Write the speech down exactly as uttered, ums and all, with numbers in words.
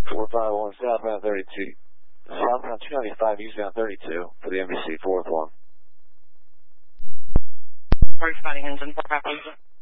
four five one southbound thirty-two. Southbound two ninety-five, eastbound thirty-two for the M B C four with one. Responding engine four five one.